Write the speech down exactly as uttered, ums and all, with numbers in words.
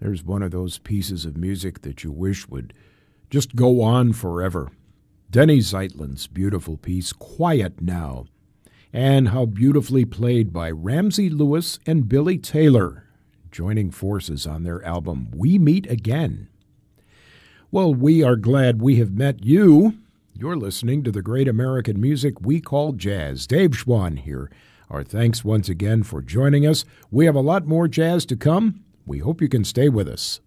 There's one of those pieces of music that you wish would just go on forever. Denny Zeitlin's beautiful piece, Quiet Now, and how beautifully played by Ramsey Lewis and Billy Taylor, joining forces on their album We Meet Again. Well, we are glad we have met you. You're listening to the great American music we call jazz. Dave Schwann here. Our thanks once again for joining us. We have a lot more jazz to come. We hope you can stay with us.